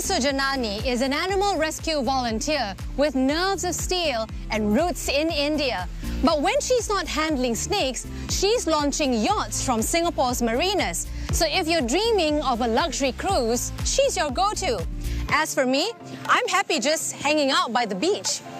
Sujanani is an animal rescue volunteer with nerves of steel and roots in India. But when she's not handling snakes, she's launching yachts from Singapore's marinas. So if you're dreaming of a luxury cruise, she's your go-to. As for me, I'm happy just hanging out by the beach.